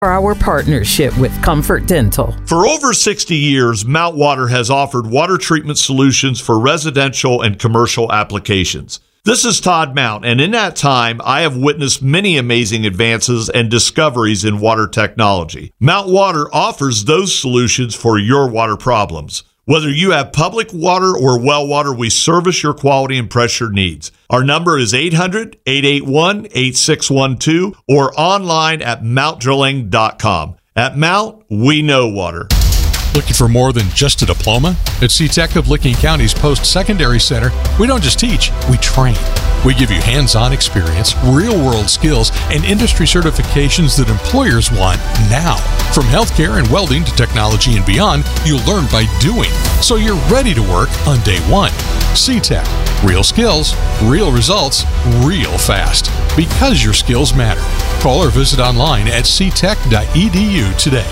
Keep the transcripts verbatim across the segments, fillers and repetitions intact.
Our partnership with Comfort Dental. For over sixty years, Mount Water has offered water treatment solutions for residential and commercial applications. This is Todd Mount, and in that time, I have witnessed many amazing advances and discoveries in water technology. Mount Water offers those solutions for your water problems. Whether you have public water or well water, we service your quality and pressure needs. Our number is eight hundred, eight eight one, eight six one two or online at mount drilling dot com. At Mount, we know water. Looking for more than just a diploma? At C-Tech of Licking County's Post-Secondary Center, we don't just teach, we train. We give you hands-on experience, real-world skills, and industry certifications that employers want now. From healthcare and welding to technology and beyond, you'll learn by doing, so you're ready to work on day one. C-Tech. Real skills, real results, real fast. Because your skills matter. Call or visit online at c tech dot e d u today.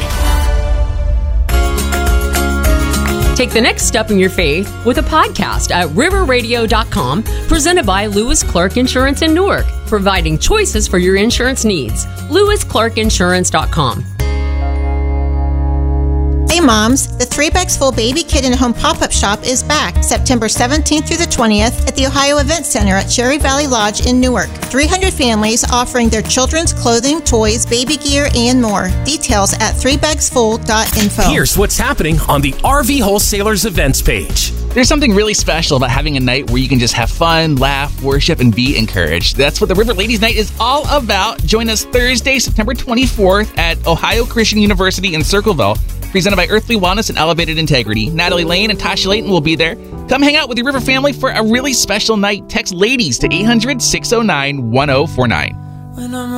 Take the next step in your faith with a podcast at river radio dot com, presented by Lewis Clark Insurance in Newark, providing choices for your insurance needs. lewis clark insurance dot com. Hey moms, the Three Bags Full Baby Kid in a Home pop-up shop is back September seventeenth through the twentieth at the Ohio Event Center at Cherry Valley Lodge in Newark. three hundred families offering their children's clothing, toys, baby gear, and more. Details at three bags full dot info. Here's what's happening on the R V Wholesalers events page. There's something really special about having a night where you can just have fun, laugh, worship, and be encouraged. That's what the River Ladies Night is all about. Join us Thursday, September twenty-fourth at Ohio Christian University in Circleville, presented by Earthly Wellness and Elevated Integrity. Natalie Lane and Tasha Layton will be there. Come hang out with your River family for a really special night. Text LADIES to eight hundred, six oh nine, one oh four nine.